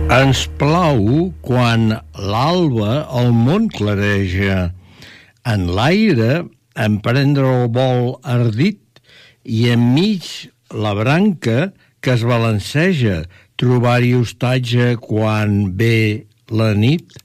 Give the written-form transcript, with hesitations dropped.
Ens plau quan l'alba el món clareja, en l'aire emprendre el vol ardit i enmig la branca que es balanceja trobar-hi hostatge quan ve la nit.